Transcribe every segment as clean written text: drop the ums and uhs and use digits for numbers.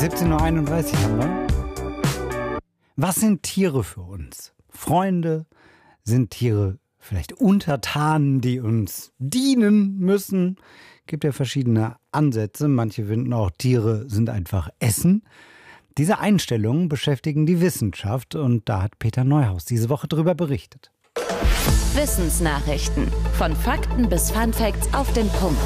17:31 Uhr haben wir. Was sind Tiere für uns? Freunde? Sind Tiere vielleicht Untertanen, die uns dienen müssen? Gibt ja verschiedene Ansätze. Manche finden auch, Tiere sind einfach Essen. Diese Einstellungen beschäftigen die Wissenschaft und da hat Peter Neuhaus diese Woche darüber berichtet. Wissensnachrichten. Von Fakten bis Funfacts auf den Punkt.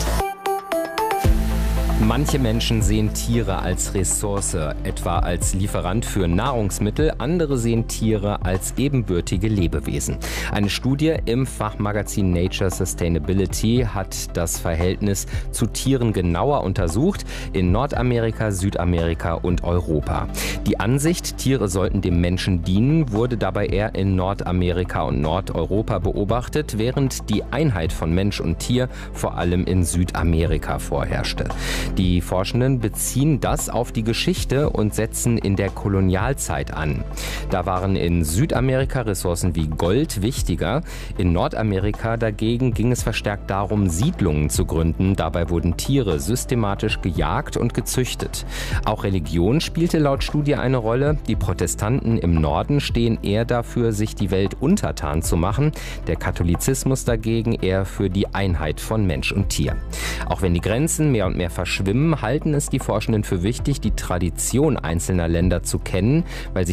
Manche Menschen sehen Tiere als Ressource, etwa als Lieferant für Nahrungsmittel. Andere sehen Tiere als ebenbürtige Lebewesen. Eine Studie im Fachmagazin Nature Sustainability hat das Verhältnis zu Tieren genauer untersucht in Nordamerika, Südamerika und Europa. Die Ansicht, Tiere sollten dem Menschen dienen, wurde dabei eher in Nordamerika und Nordeuropa beobachtet, während die Einheit von Mensch und Tier vor allem in Südamerika vorherrschte. Die Forschenden beziehen das auf die Geschichte und setzen in der Kolonialzeit an. Da waren in Südamerika Ressourcen wie Gold wichtiger. In Nordamerika dagegen ging es verstärkt darum, Siedlungen zu gründen. Dabei wurden Tiere systematisch gejagt und gezüchtet. Auch Religion spielte laut Studie eine Rolle. Die Protestanten im Norden stehen eher dafür, sich die Welt untertan zu machen. Der Katholizismus dagegen eher für die Einheit von Mensch und Tier. Auch wenn die Grenzen mehr und mehr verschwimmen, halten es die Forschenden für wichtig, die Tradition einzelner Länder zu kennen, weil sich